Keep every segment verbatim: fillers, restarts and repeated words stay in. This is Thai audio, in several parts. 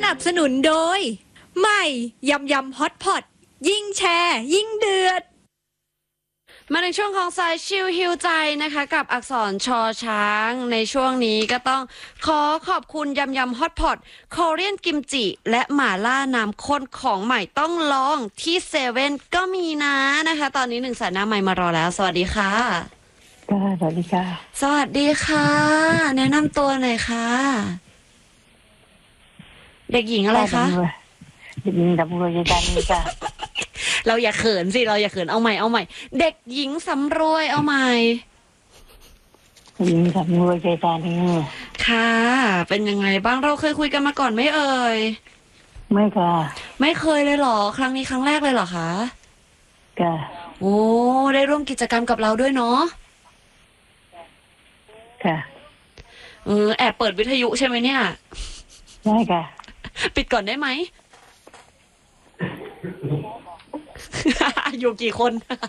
นับสนุนโดยใหม่ยำยำฮอตพอตยิ่งแชร์ยิ่งเดือดมาในช่วงของสายชิลฮิวใจนะคะกับอักษรชอช้างในช่วงนี้ก็ต้องขอขอบคุณยำยำฮอตพอตคอเรียนกิมจิและหม่าล่าน้ำข้นของใหม่ต้องลองที่เซเว่นก็มีนะนะคะตอนนี้หนึ่งสายหน้าใหม่มารอแล้วสวัสดีค่ะค่ะสวัสดีค่ะสวัสดีค่ะแนะนำตัวหน่อยค่ะเด็กหญิงอะไรคะเด็กหญิงสำรวยใจตานีค่ะเราอย่าเขินสิเราอย่าเขินเอาใหม่เอาใหม่เด็กหญิงสำรวยเอาใหม่เด็กหญิงสำรวยใจตานีค่ะเป็นยังไงบ้างเราเคยคุยกันมาก่อนไหมเอ่ยไม่ค่ะไม่เคยเลยเหรอครั้งนี้ครั้งแรกเลยเหรอคะค่ะโอ้ได้ร่วมกิจกรรมกับเราด้วยเนาะค่ะเออแอบเปิดวิทยุใช่ไหมเนี่ยได้ค่ะปิดก่อนได้ไหม อยู่กี่คน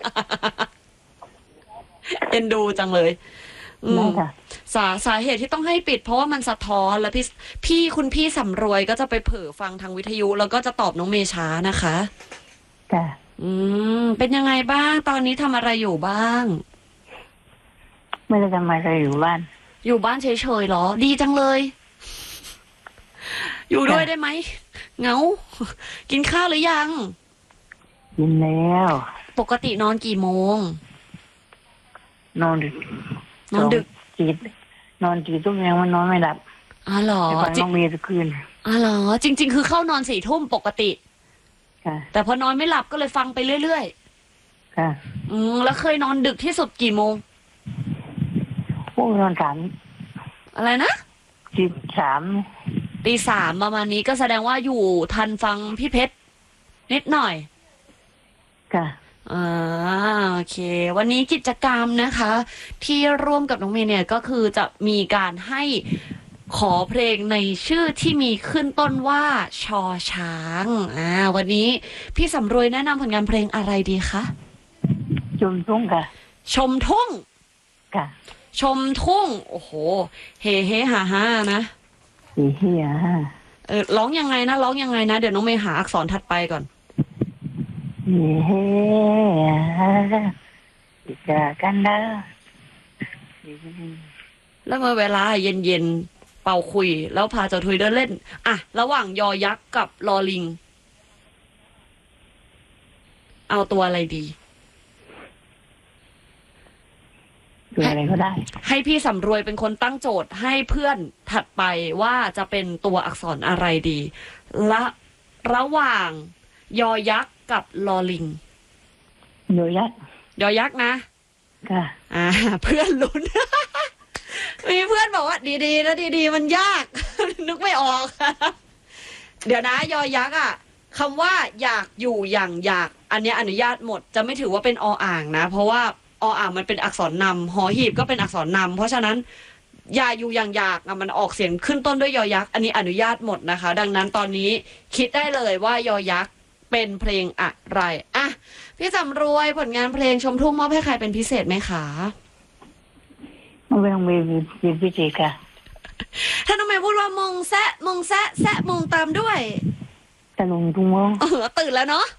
เอ็นดูจังเลยได้ค่ะสาสาเหตุที่ต้องให้ปิดเพราะว่ามันสะท้อนแล้วพี่พี่คุณพี่สำรวยก็จะไปเผลอฟังทางวิทยุแล้วก็จะตอบน้องเมช้านะคะค่ะอืมเป็นยังไงบ้างตอนนี้ทำอะไรอยู่บ้างไม่ได้ทำอะไรอยู่บ้านอยู่บ้านเฉยๆหรอดีจังเลยอยู่ด้วยได้ไหมเหงากินข้าวหรือยังกินแล้วปกตินอนกี่โมงนอนดึกนอนดึกจีดนอนจีทุ่มยังมันนอนไม่หลับอ๋อเหรอฟังน้องเมย์ทุกคืนอ๋อเหรอจริงๆคือเข้านอนสี่ทุ่มปกติค่ะแต่พอนอนไม่หลับก็เลยฟังไปเรื่อยๆค่ะอืมแล้วเคยนอนดึกที่สุดกี่โมงโอ้นอนสามอะไรนะตีสามตีสามประมาณนี้ก็แสดงว่าอยู่ทันฟังพี่เพชรนิดหน่อยค่ะอ่าโอเควันนี้กิจกรรมนะคะที่ร่วมกับน้องเมย์เนี่ยก็คือจะมีการให้ขอเพลงในชื่อที่มีขึ้นต้นว่าชอช้างอ่าวันนี้พี่สำรวยแนะนำผลงานเพลงอะไรดีคะชมทุ่งค่ะชมทุ่งค่ะชมทุ่งโอ้โหเฮเฮฮ่าฮ่านะเฮเฮฮ่าเออร้องยังไงนะร้องยังไงนะเดี๋ยวน้องเมย์หาอักษรถัดไปก่อนเฮเฮฮ่าอิจากันดาแล้วเมื่อเวลาเย็นๆเป่าคุยแล้วพาเจ้าทุยเดินเล่นอ่ะระหว่างยอยักษ์กับลอลิงเอาตัวอะไรดีตัวอะไรก็ได้ให้พี่สำรวยเป็นคนตั้งโจทย์ให้เพื่อนถัดไปว่าจะเป็นตัวอักษรอะไรดีและระหว่างยอยักษ์กับลอลิงยอยักษ์ยอยักษ์นะค่ะอ่าเพื่อนลุ้น มีเพื่อนบอกว่าดีๆนะดีๆมันยาก นึกไม่ออก เดี๋ยวนะยอยักษ์อ่ะคำว่าอยากอยู่อย่างอยากอันนี้อนุญาตหมดจะไม่ถือว่าเป็นออ่างนะเพราะว่าออ่างมันเป็นอักษรนำหอหีบก็เป็นอักษรนำเพราะฉะนั้นอย่าอยู่อย่างอยากอ่ะมันออกเสียงขึ้นต้นด้วยยอยักษ์อันนี้อนุญาตหมดนะคะดังนั้นตอนนี้คิดได้เลยว่ายอยักษ์เป็นเพลงอะไรอ่ะพี่สำรวยผลงานเพลงชมทุ่งมอบให้ใครเป็นพิเศษไหมคะไม่ต้องมีมีพิธีค่ะถ้าน้องแม่พูดว่ามงแซะมงแซะแซะมงตามด้วยตะลุงทุ่งมงเออตื่นแล้วเนาะ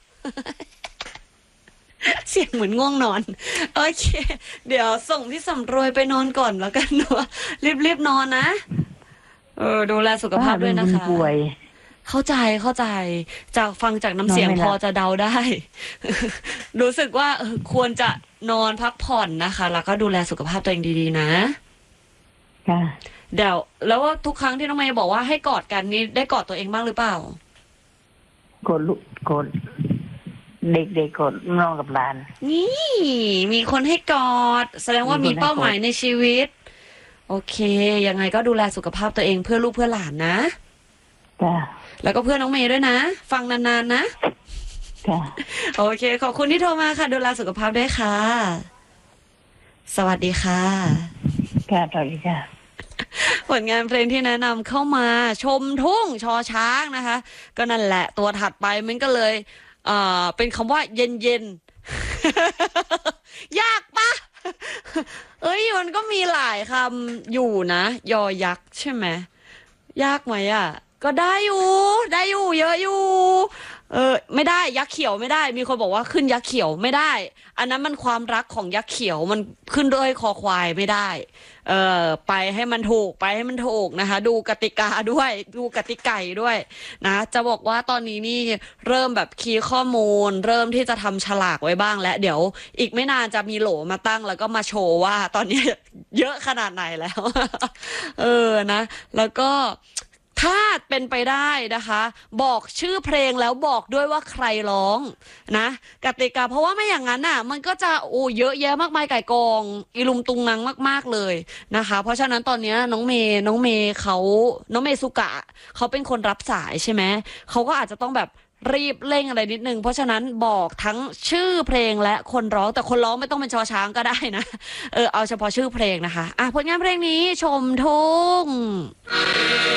เสียงเหมือนง่วงนอนโอเคเดี๋ยวส่งพี่สำรวยไปนอนก่อนแล้วกันเนาะรีบๆนอนนะเออดูแลสุขภาพด้วยนะคะป่วยเข้าใจเข้าใจจากฟังจากน้ำเสียงพอจะเดาได้ รู้สึกว่าเออควรจะนอนพักผ่อนนะคะแล้วก็ดูแลสุขภาพตัวเองดีๆนะค่ะเดี๋ยวแล้วว่าทุกครั้งที่น้องเมย์บอกว่าให้กอดกันนี่ได้กอดตัวเองบ้างหรือเปล่ากดลูกกดเด็กๆกดน้องกับหลานนี่มีคนให้กอดแสดงว่ามีเป้าหมายในชีวิตโอเคยังไงก็ดูแลสุขภาพตัวเองเพื่อลูกเพื่อหลานนะจ้ะแล้วก็เพื่อนน้องเมย์ด้วยนะฟังนานๆนะจ้ะโอเคขอบคุณที่โทรมาค่ะดูแลสุขภาพด้วยค่ะสวัสดีค่ะค่ะสวัสดีค่ะผลงานเพลงที่แนะนำเข้ามาชมทุ่งชอช้างนะคะก็นั่นแหละตัวถัดไปมันก็เลยเอ่อเป็นคำว่าเย็นเย็น ยากปะ เอ้ยมันก็มีหลายคำอยู่นะยอยักษ์ใช่ไหมยากไหมอ่ะก็ได้อยู่ได้อยู่เยอะอยู่เออไม่ได้ยักษ์เขียวไม่ได้มีคนบอกว่าขึ้นยักษ์เขียวไม่ได้ อันนั้นมันความรักของยักษ์เขียวมันขึ้นด้วยคอควายไม่ได้เออไปให้มันถูกไปให้มันถูกนะคะดูกติกาด้วยดูกติกาด้วยนะจะบอกว่าตอนนี้นี่เริ่มแบบคีย์ข้อมูล เริ่มที่จะทำฉลากไว้บ้างแล้วเดี๋ยวอีกไม่นานจะมีโหลมาตั้งแล้วก็มาโชว์ว่าตอนนี้เยอะขนาดไหนแล้ว เออนะแล้วก็ถ้าเป็นไปได้นะคะบอกชื่อเพลงแล้วบอกด้วยว่าใครร้องนะกติกาเพราะว่าไม่อย่างนั้นน่ะมันก็จะโอ้เยอะแยะมากมายไก่กองอีลุมตุงนังมากๆเลยนะคะเพราะฉะนั้นตอนนี้น้องเมย์น้องเมย์เขาน้องเมย์สุกะเขาเป็นคนรับสายใช่ไหมเขาก็อาจจะต้องแบบรีบเร่งอะไรนิดนึงเพราะฉะนั้นบอกทั้งชื่อเพลงและคนร้องแต่คนร้องไม่ต้องเป็นชอช้างก็ได้นะเออเอาเฉพาะชื่อเพลงนะคะอ่ะผลงานเพลงนี้ชมทุ่ง